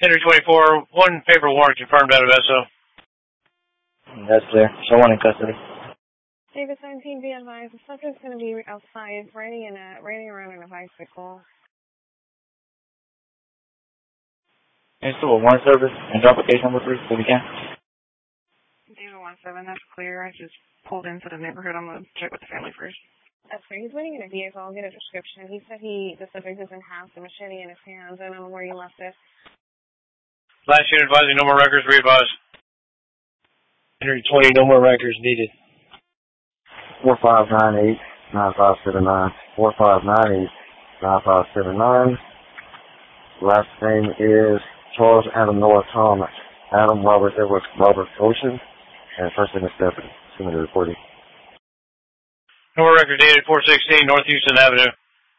Henry 24, one paper warrant confirmed out of SO. That's clear. Show one in custody. David 17, be advised, the subject's going to be outside riding around in a bicycle. And still a warrant service and drop a case number 3 if you can. David 17, that's clear. I just pulled into the neighborhood. I'm going to check with the family first. That's clear. He's waiting in a vehicle. I'll get a description. He said the subject doesn't have the machete in his hands. I don't know where he left it. Last unit advising no more records, re-advise. Henry 20, no more records needed. 4598-9579. 4598-9579. Last name is Charles Adam Noah Thomas. Adam Robert Edward Robert Ocean. And first name is Stephanie. Submitted reporting. No more records dated 416 North Houston Avenue.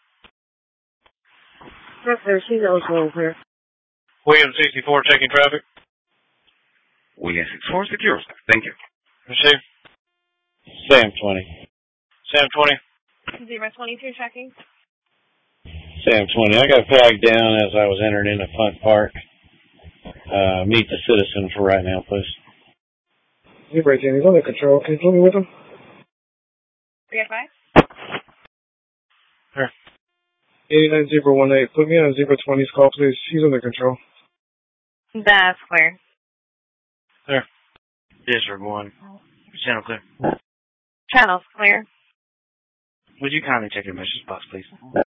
Yes, sir. She's also here. William 64, checking traffic. William 64, secure. Thank you. Receive. Sam 20. Sam 20. 022, checking. Sam 20. I got flagged down as I was entering into Fun Park. Meet the citizen for right now, please. Zebra 10, he's under control. Can you put me with him? 385. Sure. 89-018. Put me on Zebra 20's call, please. He's under control. That's clear. Clear. District 1. Channel clear. Channel's clear. Would you kindly check your message box, please?